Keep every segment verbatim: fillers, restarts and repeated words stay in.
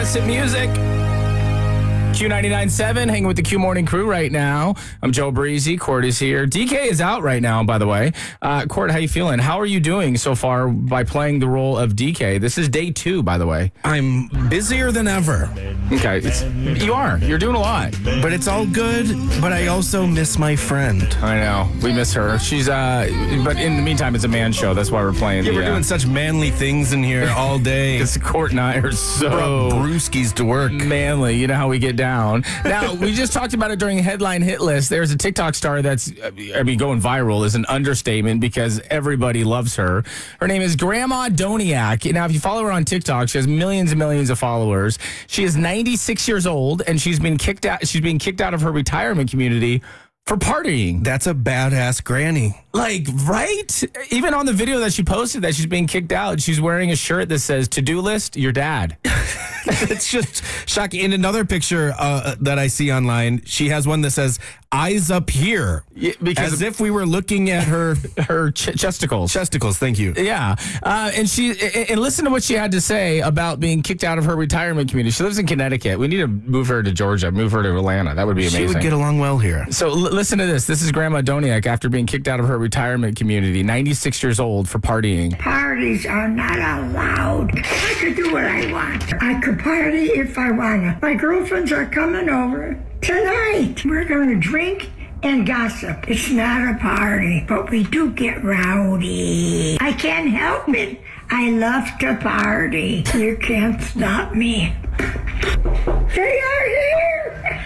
Best Hit Music. Q ninety-nine point seven, hanging with the Q Morning Crew right now. I'm Joe Breezy. Court is here. D K is out right now, by the way. Uh, Court, how you feeling? How are you doing so far by playing the role of D K? This is day two, by the way. I'm busier than ever. Okay. It's, you are. You're doing a lot. But it's all good, but I also miss my friend. I know. We miss her. She's, uh, but in the meantime, it's a man show. That's why we're playing. Yeah, the, we're doing uh, such manly things in here all day. Because Court and I are so brewskis to work. manly. You know how we get down. Now, we just talked about it during Headline Hit List. There's a TikTok star that's, I mean, going viral is an understatement because everybody loves her. Her name is Grandma Doniak. Now, if you follow her on TikTok, she has millions and millions of followers. She is ninety-six years old, and she's been kicked out. She's being kicked out of her retirement community for partying. That's a badass granny. Like, right? Even on the video that she posted that she's being kicked out, she's wearing a shirt that says, to-do list, your dad. It's just shocking. In another picture uh, that I see online, she has one that says, eyes up here. Yeah, because as if we were looking at her her ch- chesticles. Chesticles, thank you. Yeah. Uh, and she and listen to what she had to say about being kicked out of her retirement community. She lives in Connecticut. We need to move her to Georgia, move her to Atlanta. That would be amazing. She would get along well here. So l- listen to this. This is Grandma Doniak after being kicked out of her retirement community, ninety-six years old, for partying. Parties are not allowed. I could do what I want. I could party if I want. My girlfriends are coming over tonight. We're going to drink and gossip. It's not a party, but we do get rowdy. I can't help it. I love to party. You can't stop me. They are here.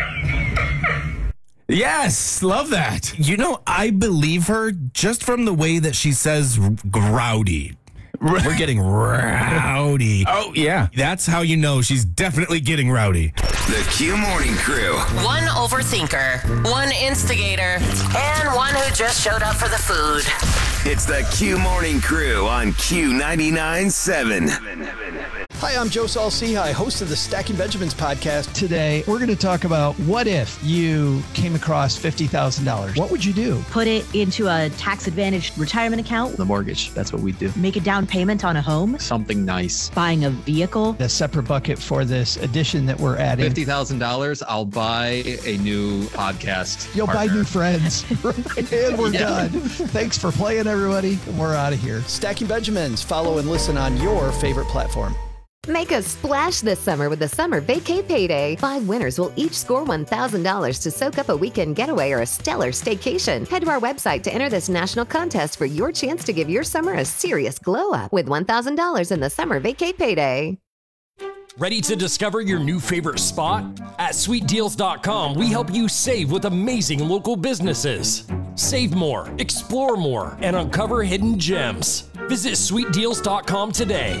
Yes, love that. You know, I believe her just from the way that she says rowdy. We're getting rowdy. Oh, yeah. That's how you know she's definitely getting rowdy. The Q Morning Crew. One overthinker, one instigator, and one who just showed up for the food. It's the Q Morning Crew on Q ninety-nine point seven. Hi, I'm Joe Saul-Sehy, host of the Stacking Benjamins podcast. Today, we're going to talk about what if you came across fifty thousand dollars? What would you do? Put it into a tax-advantaged retirement account. The mortgage, that's what we do. Make a down payment on a home. Something nice. Buying a vehicle. A separate bucket for this addition that we're adding. fifty thousand dollars, I'll buy a new podcast You'll partner. buy new friends. And we're Yeah. done. Thanks for playing, everybody. We're out of here. Stacking Benjamins. Follow and listen on your favorite platform. Make a splash this summer with the Summer Vacay Payday. Five winners will each score one thousand dollars to soak up a weekend getaway or a stellar staycation. Head to our website to enter this national contest for your chance to give your summer a serious glow up with one thousand dollars in the Summer Vacay Payday. Ready to discover your new favorite spot? At sweet deals dot com, we help you save with amazing local businesses. Save more, explore more, and uncover hidden gems. Visit sweet deals dot com today.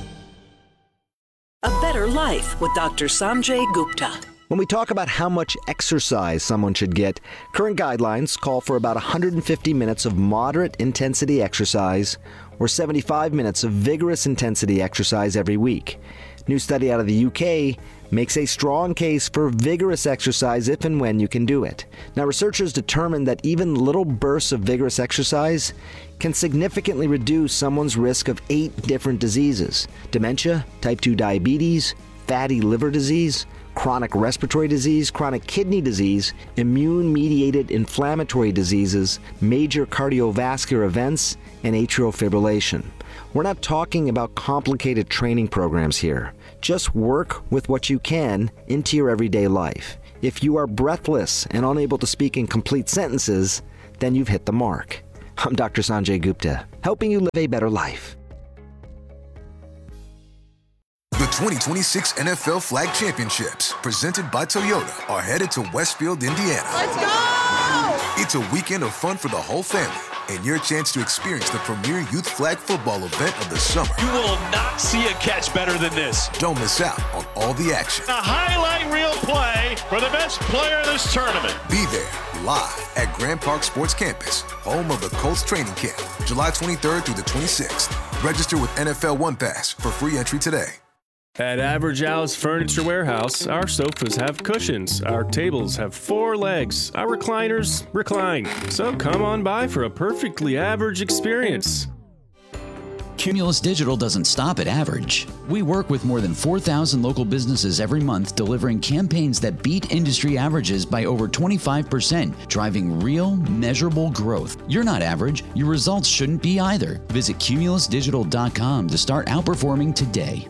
A Better Life with Doctor Sanjay Gupta. When we talk about how much exercise someone should get, current guidelines call for about one hundred fifty minutes of moderate intensity exercise or seventy-five minutes of vigorous intensity exercise every week. New study out of the U K makes a strong case for vigorous exercise if and when you can do it. Now, researchers determined that even little bursts of vigorous exercise can significantly reduce someone's risk of eight different diseases: dementia, type two diabetes, fatty liver disease, chronic respiratory disease, chronic kidney disease, immune-mediated inflammatory diseases, major cardiovascular events, and atrial fibrillation. We're not talking about complicated training programs here. Just work with what you can into your everyday life. If you are breathless and unable to speak in complete sentences, then you've hit the mark. I'm Doctor Sanjay Gupta, helping you live a better life. The twenty twenty-six N F L Flag Championships, presented by Toyota, are headed to Westfield, Indiana. Let's go! It's a weekend of fun for the whole family, and your chance to experience the premier youth flag football event of the summer. You will not see a catch better than this. Don't miss out on all the action. A highlight reel play for the best player of this tournament. Be there live at Grand Park Sports Campus, home of the Colts training camp, July twenty-third through the twenty-sixth. Register with N F L One Pass for free entry today. At Average Al's Furniture Warehouse, our sofas have cushions, our tables have four legs, our recliners recline. So come on by for a perfectly average experience. Cumulus Digital doesn't stop at average. We work with more than four thousand local businesses every month, delivering campaigns that beat industry averages by over twenty-five percent, driving real, measurable growth. You're not average. Your results shouldn't be either. Visit cumulus digital dot com to start outperforming today.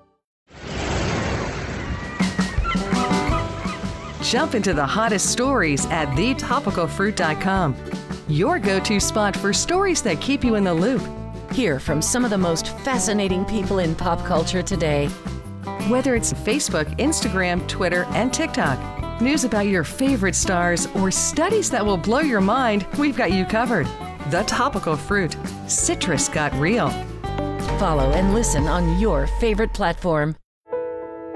Jump into the hottest stories at the topical fruit dot com. Your go-to spot for stories that keep you in the loop. Hear from some of the most fascinating people in pop culture today. Whether it's Facebook, Instagram, Twitter, and TikTok, news about your favorite stars, or studies that will blow your mind, we've got you covered. The Topical Fruit. Citrus got real. Follow and listen on your favorite platform.